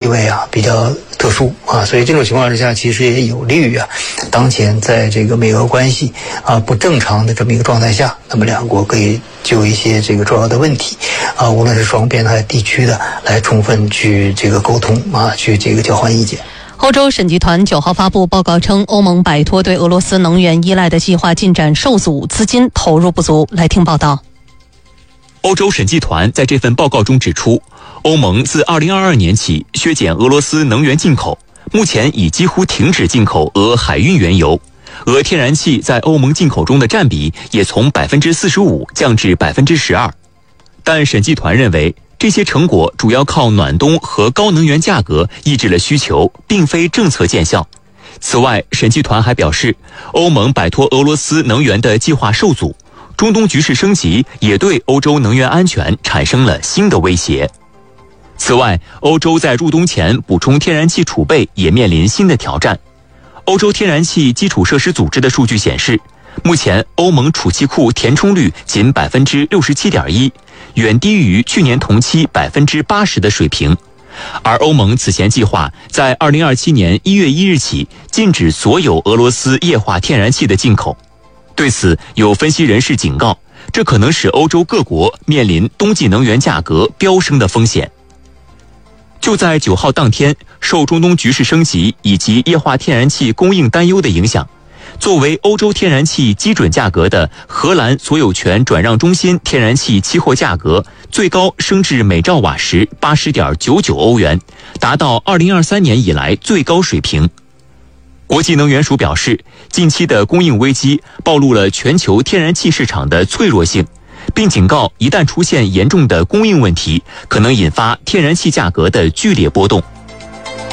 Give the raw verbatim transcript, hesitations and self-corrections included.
位啊比较特殊啊，所以这种情况之下，其实也有利于啊，当前在这个美俄关系啊不正常的这么一个状态下，那么两国可以就一些这个重要的问题啊，无论是双边还是地区的，来充分去这个沟通啊，去这个交换意见。 欧洲审计团九号发布报告称，欧盟摆脱对俄罗斯能源依赖的计划进展受阻，资金投入不足。来听报道。 欧洲审计团在这份报告中指出，欧盟自二零二二年起削减俄罗斯能源进口，目前已几乎停止进口俄海运原油，俄天然气在欧盟进口中的占比也从百分之四十五降至百分之十二。但审计团认为，这些成果主要靠暖冬和高能源价格抑制了需求，并非政策见效。此外，审计团还表示，欧盟摆脱俄罗斯能源的计划受阻，中东局势升级也对欧洲能源安全产生了新的威胁。此外，欧洲在入冬前补充天然气储备也面临新的挑战。欧洲天然气基础设施组织的数据显示，目前欧盟储气库填充率仅 百分之六十七点一， 远低于去年同期 百分之八十 的水平。而欧盟此前计划在二零二七年一月一日起禁止所有俄罗斯液化天然气的进口。对此，有分析人士警告，这可能使欧洲各国面临冬季能源价格飙升的风险。就在九号当天，受中东局势升级以及液化天然气供应担忧的影响，作为欧洲天然气基准价格的荷兰所有权转让中心天然气期货价格最高升至每兆瓦时 八十点九九欧元，达到二零二三年以来最高水平。国际能源署表示，近期的供应危机暴露了全球天然气市场的脆弱性，并警告一旦出现严重的供应问题，可能引发天然气价格的剧烈波动。